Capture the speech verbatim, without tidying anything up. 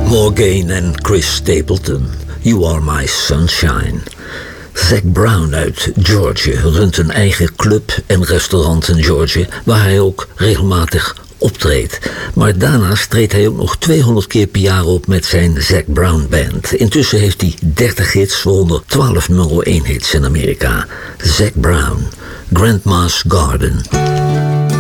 Morgane en Chris Stapleton, You Are My Sunshine. Zac Brown uit Georgia runt een eigen club en restaurant in Georgia, waar hij ook regelmatig optreedt. Maar daarnaast treedt hij ook nog tweehonderd keer per jaar op met zijn Zac Brown Band. Intussen heeft hij dertig hits, waaronder twaalf nummer één hits in Amerika. Zac Brown, Grandma's Garden.